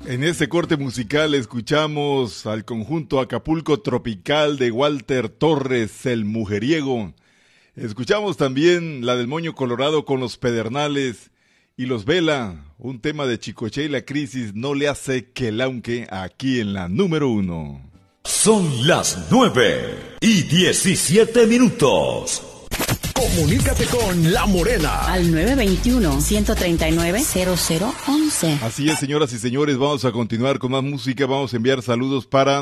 En este corte musical escuchamos al conjunto Acapulco Tropical de Walter Torres, el mujeriego. Escuchamos también la del Moño Colorado con los Pedernales y los Vela, un tema de Chicoche y la Crisis, no le hace que el aunque, aquí en la número 1. Son las 9:17. Comunícate con La Morena al 921-139-0011. Así es, señoras y señores, vamos a continuar con más música. Vamos a enviar saludos para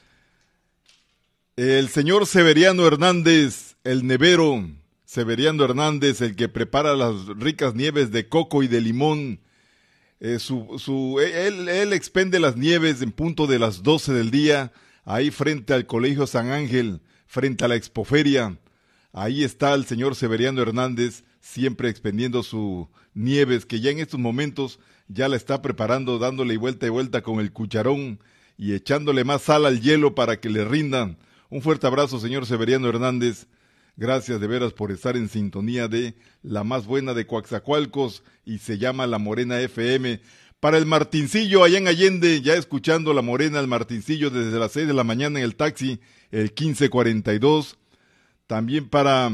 el señor Severiano Hernández, el nevero. Severiano Hernández, el que prepara las ricas nieves de coco y de limón. Él expende las nieves en punto de las 12 del día, ahí frente al Colegio San Ángel, frente a la Expoferia. Ahí está el señor Severiano Hernández, siempre expendiendo su nieves, que ya en estos momentos ya la está preparando, dándole vuelta y vuelta con el cucharón y echándole más sal al hielo para que le rindan. Un fuerte abrazo, señor Severiano Hernández. Gracias de veras por estar en sintonía de la más buena de Coaxacualcos y se llama La Morena FM. Para el Martincillo, allá en Allende, ya escuchando La Morena, el Martincillo desde las 6 de la mañana en el taxi, el 1542. También para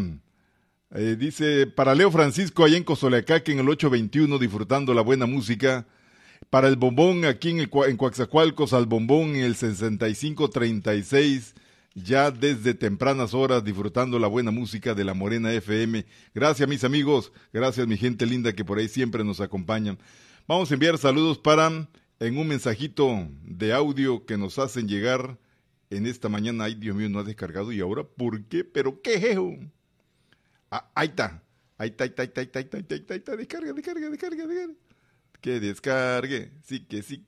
Leo Francisco, allá en Cozoleacaque, en el 821, disfrutando la buena música. Para el Bombón, aquí en Coaxacualcos, al Bombón, en el 6536, ya desde tempranas horas, disfrutando la buena música de La Morena FM. Gracias, mis amigos, gracias, mi gente linda que por ahí siempre nos acompañan. Vamos a enviar saludos en un mensajito de audio que nos hacen llegar en esta mañana. Ay, Dios mío, no ha descargado. ¿Y ahora por qué? ¿Pero qué es eso? Ahí está. Descarga. Que descargue. Sí.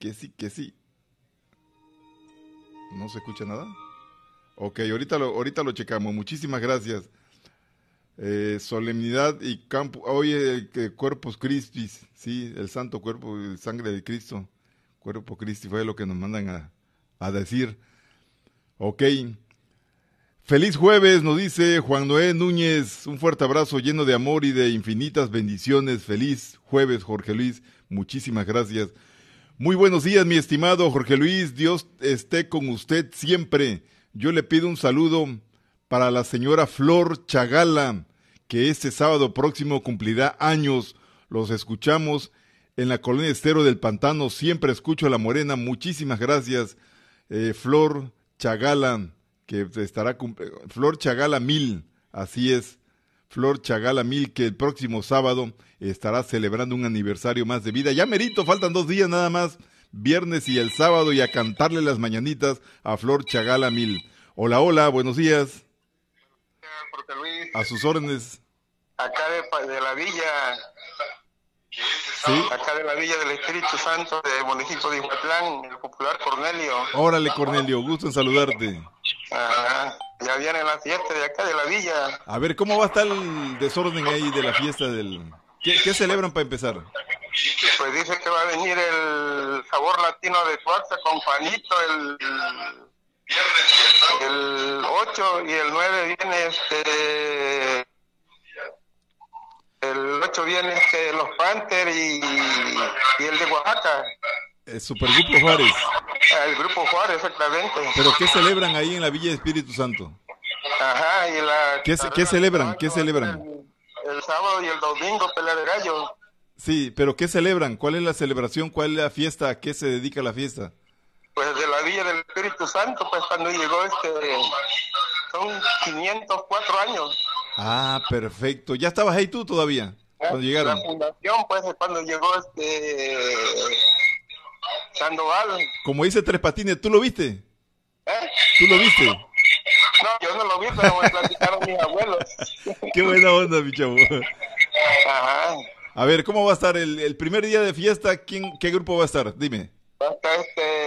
¿No se escucha nada? Ok, ahorita lo checamos. Muchísimas gracias. Solemnidad y campo. Oye, Corpus Christi. Sí, el santo cuerpo, el sangre de Cristo. Cuerpo Christi fue lo que nos mandan a decir. Ok. Feliz jueves, nos dice Juan Noé Núñez. Un fuerte abrazo lleno de amor y de infinitas bendiciones. Feliz jueves, Jorge Luis. Muchísimas gracias. Muy buenos días, mi estimado Jorge Luis. Dios esté con usted siempre. Yo le pido un saludo para la señora Flor Chagala, que este sábado próximo cumplirá años. Los escuchamos en la Colonia Estero del Pantano. Siempre escucho a La Morena. Muchísimas gracias, Flor Chagala, que estará Flor Chagala 1000, así es, Flor Chagala 1000, que el próximo sábado estará celebrando un aniversario más de vida. Ya merito, faltan 2 días nada más, viernes y el sábado, y a cantarle las mañanitas a Flor Chagala 1000. Hola, buenos días. Jorge Luis. A sus órdenes. Acá de la villa. ¿Sí? Acá de la Villa del Espíritu Santo del municipio de Ixhuatlán, el popular Cornelio. Órale, Cornelio, gusto en saludarte. Ajá, ya viene la fiesta de acá de la villa. A ver, ¿cómo va a estar el desorden ahí de la fiesta del... ¿Qué celebran para empezar? Pues dice que va a venir el sabor latino de Tuaxa con Juanito el 8 y el 9 viene el 8 viene los Panther y el de Oaxaca. El Supergrupo Juárez. El Grupo Juárez, exactamente. ¿Pero qué celebran ahí en la Villa de Espíritu Santo? Ajá, y ¿Qué celebran? El sábado y el domingo, pelea de gallo. Sí, pero ¿qué celebran? ¿Cuál es la celebración? ¿Cuál es la fiesta? ¿A qué se dedica la fiesta? Pues de la Villa del Espíritu Santo, pues cuando llegó son 504 años. Ah, perfecto. ¿Ya estabas ahí tú todavía? Cuando llegaron. La fundación, pues, cuando llegó Sandoval. Como dice Tres Patines, ¿tú lo viste? ¿Eh? ¿Tú lo viste? No, yo no lo vi, pero me platicaron mis abuelos. Qué buena onda, mi chavo. Ajá. A ver, ¿cómo va a estar el primer día de fiesta? ¿Qué grupo va a estar? Dime. Va a estar